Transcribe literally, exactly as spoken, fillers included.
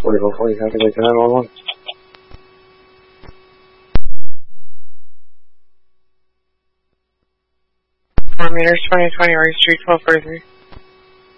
forty-four forty, have to go to nine one one. four meters, twenty twenty, Roy Street, twelve forty-three.